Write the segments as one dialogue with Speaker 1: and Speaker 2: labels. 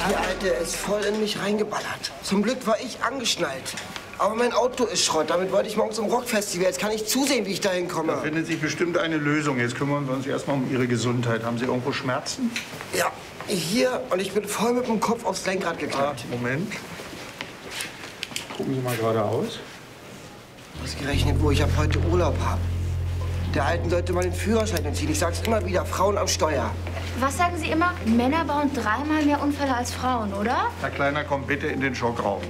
Speaker 1: Die Alte ist voll in mich reingeballert. Zum Glück war ich angeschnallt. Aber mein Auto ist Schrott. Damit wollte ich morgen zum Rockfestival. Jetzt kann ich zusehen, wie ich da hinkomme.
Speaker 2: Da findet sich bestimmt eine Lösung. Jetzt kümmern wir uns erstmal um Ihre Gesundheit. Haben Sie irgendwo Schmerzen?
Speaker 1: Ja, hier. Und ich bin voll mit dem Kopf aufs Lenkrad geklappt.
Speaker 2: Moment. Gucken Sie mal geradeaus.
Speaker 1: Ausgerechnet, wo ich ab heute Urlaub habe. Der Alten sollte mal den Führerschein entziehen. Ich sag's immer wieder, Frauen am Steuer.
Speaker 3: Was sagen Sie immer? Männer bauen 3-mal mehr Unfälle als Frauen, oder?
Speaker 2: Herr Kleiner, komm bitte in den Schockraum.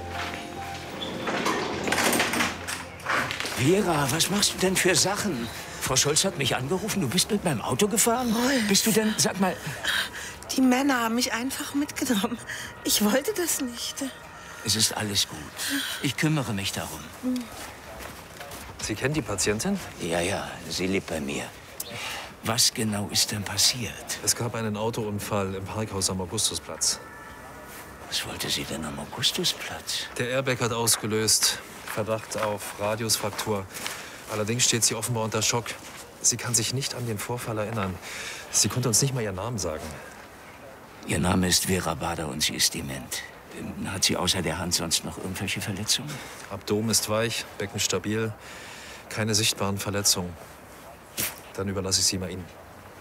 Speaker 4: Vera, was machst du denn für Sachen? Frau Scholz hat mich angerufen, du bist mit meinem Auto gefahren? Bist du denn, sag mal...
Speaker 5: Die Männer haben mich einfach mitgenommen. Ich wollte das nicht.
Speaker 4: Es ist alles gut. Ich kümmere mich darum.
Speaker 6: Sie kennen die Patientin?
Speaker 4: Ja, sie lebt bei mir. Was genau ist denn passiert?
Speaker 6: Es gab einen Autounfall im Parkhaus am Augustusplatz.
Speaker 4: Was wollte sie denn am Augustusplatz?
Speaker 6: Der Airbag hat ausgelöst. Verdacht auf Radiusfraktur. Allerdings steht sie offenbar unter Schock. Sie kann sich nicht an den Vorfall erinnern. Sie konnte uns nicht mal ihren Namen sagen.
Speaker 4: Ihr Name ist Vera Bader und sie ist dement. Hat sie außer der Hand sonst noch irgendwelche Verletzungen?
Speaker 6: Abdomen ist weich, Becken stabil. Keine sichtbaren Verletzungen. Dann überlasse ich sie mal Ihnen.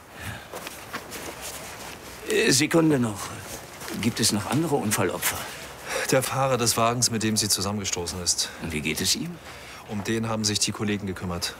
Speaker 4: Sekunde noch. Gibt es noch andere Unfallopfer?
Speaker 6: Der Fahrer des Wagens, mit dem sie zusammengestoßen ist.
Speaker 4: Und wie geht es ihm?
Speaker 6: Um den haben sich die Kollegen gekümmert.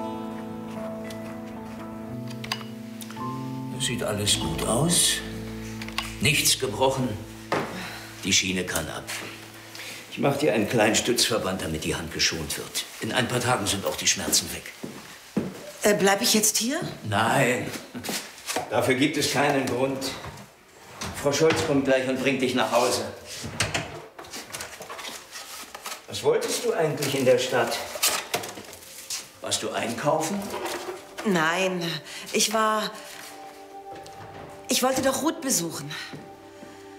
Speaker 4: Sieht alles gut aus. Nichts gebrochen. Die Schiene kann ab. Ich mache dir einen kleinen Stützverband, damit die Hand geschont wird. In ein paar Tagen sind auch die Schmerzen weg.
Speaker 5: Bleib ich jetzt hier?
Speaker 4: Nein, dafür gibt es keinen Grund. Frau Scholz kommt gleich und bringt dich nach Hause. Was wolltest du eigentlich in der Stadt? Warst du einkaufen?
Speaker 5: Nein, ich wollte doch Ruth besuchen.